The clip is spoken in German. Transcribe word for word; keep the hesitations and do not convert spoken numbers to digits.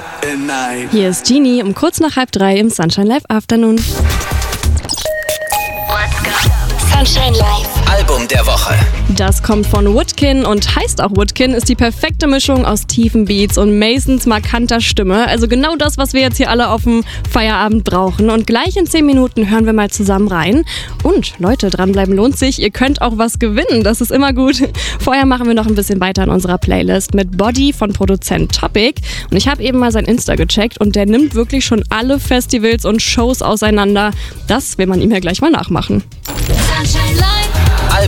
Hier ist Genie um kurz nach halb drei im Sunshine Live Afternoon. Sunshine Live. Album der Woche. Das kommt von Woodkin und heißt auch Woodkin, ist die perfekte Mischung aus tiefen Beats und Masons markanter Stimme. Also genau das, was wir jetzt hier alle auf dem Feierabend brauchen. Und gleich in zehn Minuten hören wir mal zusammen rein. Und Leute, dranbleiben lohnt sich. Ihr könnt auch was gewinnen, das ist immer gut. Vorher machen wir noch ein bisschen weiter in unserer Playlist mit Body von Produzent Topic. Und ich habe eben mal sein Insta gecheckt und der nimmt wirklich schon alle Festivals und Shows auseinander. Das will man ihm ja gleich mal nachmachen. Sunshine Live.